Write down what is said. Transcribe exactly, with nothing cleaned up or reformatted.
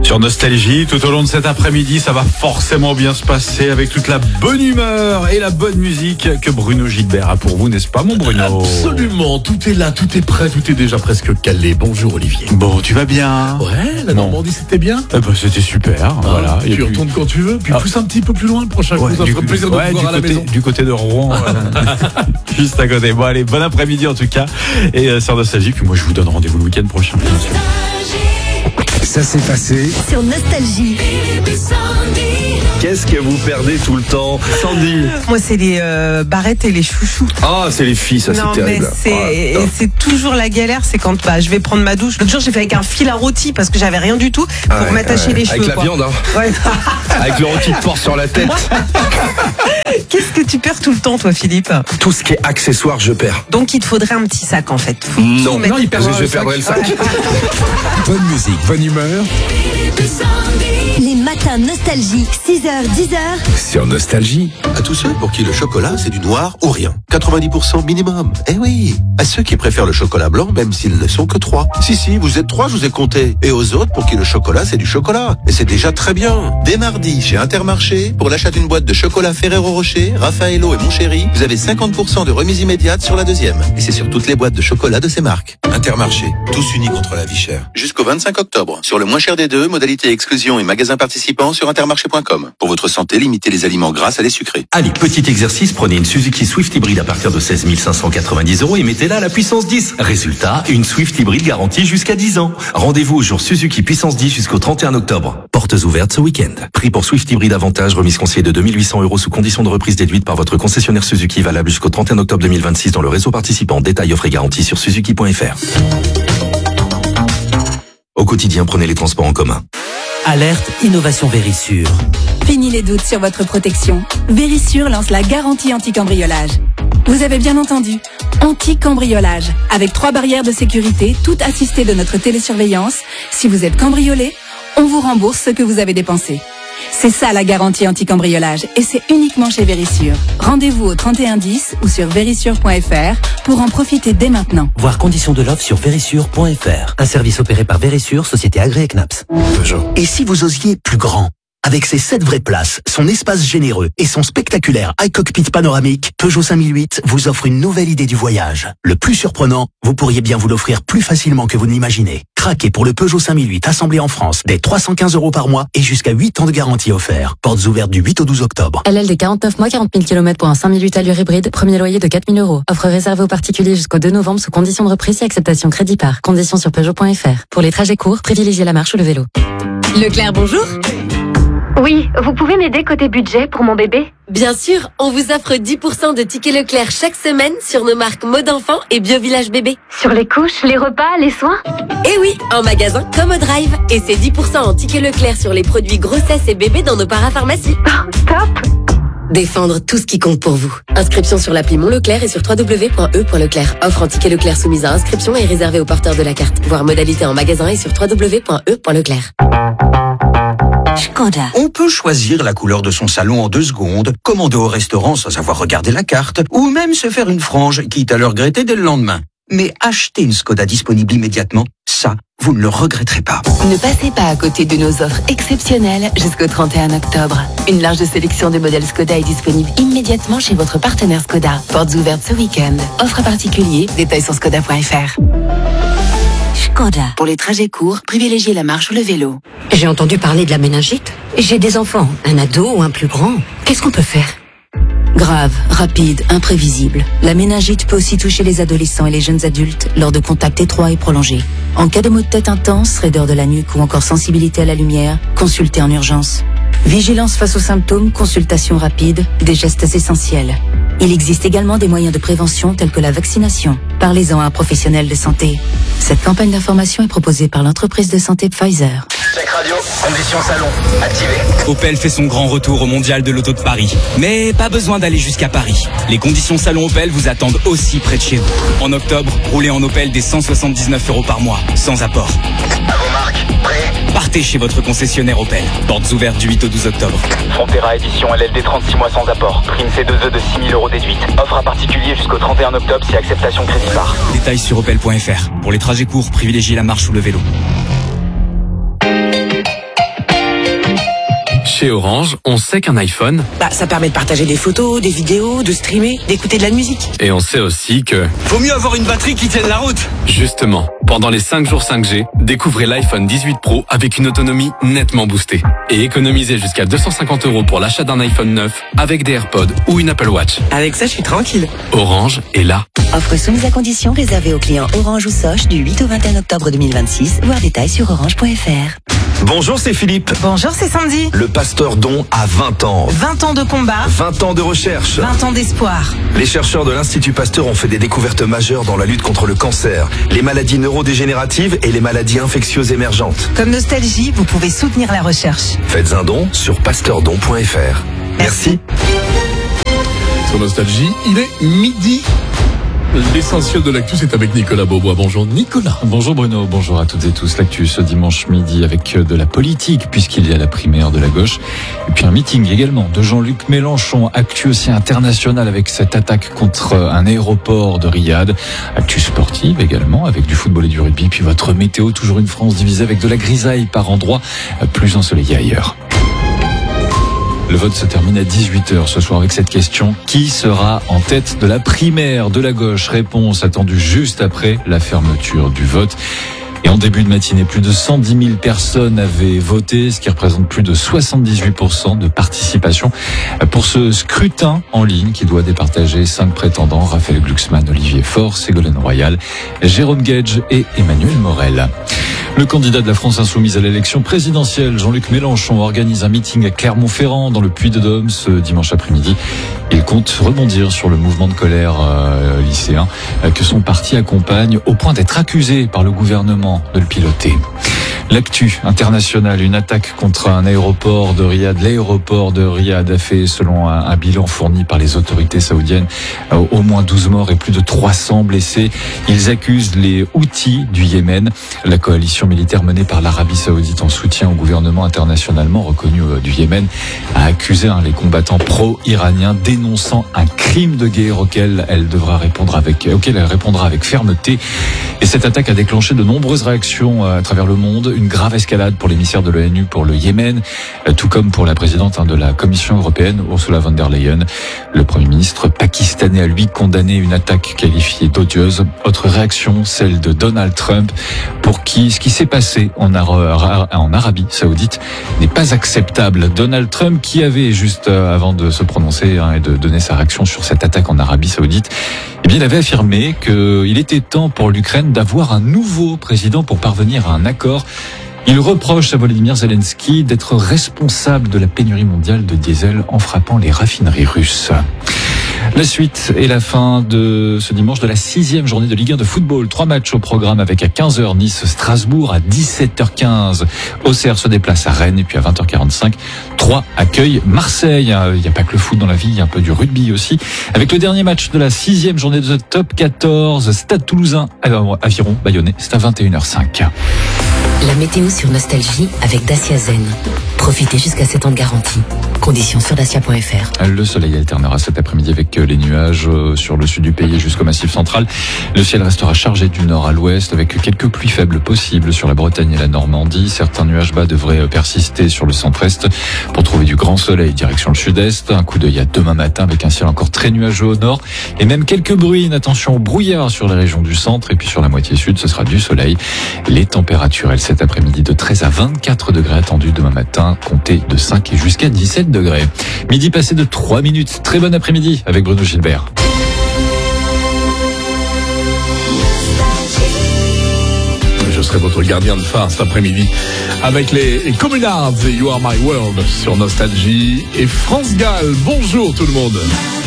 Sur Nostalgie, tout au long de cet après-midi, ça va forcément bien se passer avec toute la bonne humeur et la bonne musique que Bruno Gilbert a pour vous, n'est-ce pas mon Bruno? Absolument, tout est là, tout est prêt, tout est déjà presque calé. Bonjour Olivier. Bon, tu vas bien? Ouais, la Normandie c'était bien. Eh ben, c'était super, ah, voilà. Tu et puis... retournes quand tu veux, puis ah. pousse un petit peu plus loin le prochain ouais, coup, ça du, ferait plaisir de ouais, te voir du à la côté, maison. du côté de Rouen, euh, juste à côté. Bon allez, bon après-midi en tout cas, et euh, sur Nostalgie, puis moi je vous donne rendez-vous le week-end prochain. Bien sûr. Ça s'est passé sur Nostalgie. Qu'est-ce que vous perdez tout le temps, Sandy? Moi, c'est les euh, barrettes et les chouchous. Ah, c'est les filles, ça, non, c'est terrible. mais c'est, ah, c'est toujours la galère, c'est quand bah, je vais prendre ma douche. L'autre jour, j'ai fait avec un fil à rôti parce que j'avais rien du tout pour ouais, m'attacher ouais. les cheveux. Avec la quoi. viande, hein. Ouais. Avec le rôti de porc sur la tête. Qu'est-ce que tu perds tout le temps, toi, Philippe? Tout ce qui est accessoire, je perds. Donc, il te faudrait un petit sac, en fait. Faut Non, tout mettre- non, il perd je, je le perdrai le sac. Bonne musique, bonne humeur Les matins Nostalgie, six heures, dix heures. sur Nostalgie. À tous ceux pour qui le chocolat c'est du noir ou rien. quatre-vingt-dix pour cent minimum. Eh oui. À ceux qui préfèrent le chocolat blanc même s'ils ne sont que trois. Si si, vous êtes trois, je vous ai compté. Et aux autres pour qui le chocolat c'est du chocolat. Et c'est déjà très bien. Dès mardi chez Intermarché, pour l'achat d'une boîte de chocolat Ferrero Rocher, Raffaello et Mon Chéri, vous avez cinquante pour cent de remise immédiate sur la deuxième. Et c'est sur toutes les boîtes de chocolat de ces marques. Intermarché, tous unis contre la vie chère. Jusqu'au vingt-cinq octobre. Sur le moins cher des deux, modalité exclusion et magasins participants sur intermarché point com. Pour votre santé, limitez les aliments gras à les sucrés. Allez, petit exercice, prenez une Suzuki Swift hybride à partir de seize mille cinq cent quatre-vingt-dix euros et mettez-la à la puissance dix. Résultat, une Swift hybride garantie jusqu'à dix ans. Rendez-vous au jour Suzuki puissance dix jusqu'au trente et un octobre. Portes ouvertes ce week-end. Prix pour Swift hybride avantage, remise conseillée de deux mille huit cents euros sous condition de reprise déduite par votre concessionnaire Suzuki, valable jusqu'au trente et un octobre deux mille vingt-six dans le réseau participant. Détails, offres et garanties sur suzuki point f r. Au quotidien, prenez les transports en commun. Alerte Innovation Vérissure. Fini les doutes sur votre protection. Vérissure lance la garantie anti-cambriolage. Vous avez bien entendu, anti-cambriolage. Avec trois barrières de sécurité, toutes assistées de notre télésurveillance. Si vous êtes cambriolé, on vous rembourse ce que vous avez dépensé. C'est ça la garantie anti-cambriolage et c'est uniquement chez Vérissure. Rendez-vous au trente et un dix ou sur vérissure point f r pour en profiter dès maintenant. Voir conditions de l'offre sur vérissure point f r. Un service opéré par Vérissure, société agréée C N A P S. Peugeot. Et si vous osiez plus grand? Avec ses sept vraies places, son espace généreux et son spectaculaire iCockpit panoramique, Peugeot cinq mille huit vous offre une nouvelle idée du voyage. Le plus surprenant, vous pourriez bien vous l'offrir plus facilement que vous ne l'imaginez. Craquez pour le Peugeot cinq mille huit assemblé en France dès trois cent quinze euros par mois et jusqu'à huit ans de garantie offert. Portes ouvertes du huit au douze octobre. L L D quarante-neuf mois, quarante mille kilomètres pour un cinq mille huit allure hybride, premier loyer de quatre mille euros. Offre réservée aux particuliers jusqu'au deux novembre sous condition de reprise et acceptation crédit par. Conditions sur Peugeot point f r. Pour les trajets courts, privilégiez la marche ou le vélo. Leclerc, bonjour. Oui, vous pouvez m'aider côté budget pour mon bébé? Bien sûr, on vous offre dix pour cent de tickets Leclerc chaque semaine sur nos marques Mode Enfant et Bio Village Bébé. Sur les couches, les repas, les soins? Et oui, en magasin comme au Drive. Et c'est dix pour cent en tickets Leclerc sur les produits grossesse et bébé dans nos parapharmacies. Oh, top! Défendre tout ce qui compte pour vous. Inscription sur l'appli Mon Leclerc et sur w w w point e point leclerc. Offre en ticket Leclerc soumise à inscription et réservée aux porteurs de la carte. Voir modalité en magasin et sur w w w point e point leclerc. Skoda. On peut choisir la couleur de son salon en deux secondes, commander au restaurant sans avoir regardé la carte, ou même se faire une frange, quitte à le regretter dès le lendemain. Mais acheter une Skoda disponible immédiatement, ça, vous ne le regretterez pas. Ne passez pas à côté de nos offres exceptionnelles jusqu'au trente et un octobre. Une large sélection de modèles Skoda est disponible immédiatement chez votre partenaire Skoda. Portes ouvertes ce week-end. Offre à particulier, détails sur skoda point f r. Skoda. Pour les trajets courts, privilégiez la marche ou le vélo. J'ai entendu parler de la méningite. J'ai des enfants, un ado ou un plus grand. Qu'est-ce qu'on peut faire? Grave, rapide, imprévisible. La méningite peut aussi toucher les adolescents et les jeunes adultes lors de contacts étroits et prolongés. En cas de maux de tête intense, raideur de la nuque ou encore sensibilité à la lumière, consultez en urgence. Vigilance face aux symptômes, consultation rapide, des gestes essentiels. Il existe également des moyens de prévention tels que la vaccination. Parlez-en à un professionnel de santé. Cette campagne d'information est proposée par l'entreprise de santé Pfizer. Check radio, conditions salon, activé. Opel fait son grand retour au mondial de l'auto de Paris. Mais pas besoin d'aller jusqu'à Paris. Les conditions salon Opel vous attendent aussi près de chez vous. En octobre, roulez en Opel des cent soixante-dix-neuf euros par mois, sans apport. À vos marques, prêt? Partez chez votre concessionnaire Opel. Portes ouvertes du huit au douze octobre. Frontera édition L L D trente-six mois sans apport. Prime C deux E de six mille euros déduite. Offre à particulier jusqu'au trente et un octobre si acceptation crédit par. Détails sur opel point f r. Pour les trajets courts, privilégiez la marche ou le vélo. Chez Orange, on sait qu'un iPhone... Bah, ça permet de partager des photos, des vidéos, de streamer, d'écouter de la musique. Et on sait aussi que... Vaut mieux avoir une batterie qui tienne la route. Justement, pendant les cinq jours cinq G, découvrez l'iPhone dix-huit Pro avec une autonomie nettement boostée. Et économisez jusqu'à deux cent cinquante euros pour l'achat d'un iPhone neuf avec des AirPods ou une Apple Watch. Avec ça, je suis tranquille. Orange est là. Offre soumise à condition réservée aux clients Orange ou Soch du huit au vingt et un octobre deux mille vingt-six. Voir détails sur orange point f r. Bonjour, c'est Philippe. Bonjour, c'est Sandy. Le pasteur Don a vingt ans. vingt ans de combat. vingt ans de recherche. vingt ans d'espoir. Les chercheurs de l'Institut Pasteur ont fait des découvertes majeures dans la lutte contre le cancer, les maladies neurodégénératives et les maladies infectieuses émergentes. Comme Nostalgie, vous pouvez soutenir la recherche. Faites un don sur pasteurdon point f r. Merci. Sur Nostalgie, il est midi. L'essentiel de l'actu, c'est avec Nicolas Beaubois. Bonjour Nicolas. Bonjour Bruno, bonjour à toutes et tous. L'actu ce dimanche midi avec de la politique, puisqu'il y a la primaire de la gauche. Et puis un meeting également de Jean-Luc Mélenchon. Actu aussi international avec cette attaque contre un aéroport de Riyad. Actu sportive également avec du football et du rugby. Puis votre météo, toujours une France divisée avec de la grisaille par endroits, plus ensoleillés ailleurs. Le vote se termine à dix-huit heures ce soir avec cette question. Qui sera en tête de la primaire de la gauche? Réponse attendue juste après la fermeture du vote. Et en début de matinée, plus de cent dix mille personnes avaient voté, ce qui représente plus de soixante-dix-huit pour cent de participation pour ce scrutin en ligne qui doit départager cinq prétendants: Raphaël Glucksmann, Olivier Faure, Ségolène Royal, Jérôme Gage et Emmanuel Morel. Le candidat de la France insoumise à l'élection présidentielle, Jean-Luc Mélenchon, organise un meeting à Clermont-Ferrand dans le Puy-de-Dôme ce dimanche après-midi. Il compte rebondir sur le mouvement de colère euh, lycéen euh, que son parti accompagne au point d'être accusé par le gouvernement de le piloter. L'actu internationale, une attaque contre un aéroport de Riyad. L'aéroport de Riyad a fait, selon un, un bilan fourni par les autorités saoudiennes, euh, au moins douze morts et plus de trois cents blessés. Ils accusent les Houthis du Yémen, la coalition militaire menée par l'Arabie saoudite en soutien au gouvernement internationalement reconnu euh, du Yémen, a accusé hein, les combattants pro-iraniens, dénonçant un crime de guerre auquel elle devra répondre avec, auquel elle répondra avec fermeté. Et cette attaque a déclenché de nombreuses réactions euh, à travers le monde. Une grave escalade pour l'émissaire de l'ONU pour le Yémen, tout comme pour la présidente de la Commission européenne, Ursula von der Leyen. Le Premier ministre pakistanais a lui condamné une attaque qualifiée d'odieuse. Autre réaction, celle de Donald Trump, pour qui ce qui s'est passé en, Ara- en Arabie Saoudite n'est pas acceptable. Donald Trump, qui avait juste avant de se prononcer hein, et de donner sa réaction sur cette attaque en Arabie Saoudite, eh bien, il avait affirmé qu'il était temps pour l'Ukraine d'avoir un nouveau président pour parvenir à un accord. Il reproche à Volodymyr Zelensky d'être responsable de la pénurie mondiale de diesel en frappant les raffineries russes. La suite et la fin de ce dimanche de la sixième journée de Ligue un de football. Trois matchs au programme avec à quinze heures Nice-Strasbourg, à dix-sept heures quinze Auxerre se déplace à Rennes et puis à vingt heures quarante-cinq Troyes accueille Marseille. Il n'y a pas que le foot dans la vie, il y a un peu du rugby aussi. Avec le dernier match de la sixième journée de Top quatorze, Stade Toulousain, Aviron, Bayonnais, c'est à vingt et une heures cinq. La météo sur Nostalgie avec Dacia Zen. Profitez jusqu'à sept ans de garantie. Conditions sur dacia point f r. Le soleil alternera cet après-midi avec les nuages sur le sud du pays jusqu'au massif central. Le ciel restera chargé du nord à l'ouest avec quelques pluies faibles possibles sur la Bretagne et la Normandie. Certains nuages bas devraient persister sur le centre-est pour trouver du grand soleil direction le sud-est. Un coup d'œil à demain matin avec un ciel encore très nuageux au nord et même quelques bruines. Attention au brouillard sur les régions du centre et puis sur la moitié sud, ce sera du soleil. Les températures, elles, cet après-midi de treize à vingt-quatre degrés attendus demain matin, comptez de cinq et jusqu'à dix-sept degrés. Midi passé de trois minutes. Très bon après-midi avec Bruno Gilbert. Je serai votre gardien de phare cet après-midi avec les Communards et You Are My World sur Nostalgie et France Gall. Bonjour tout le monde.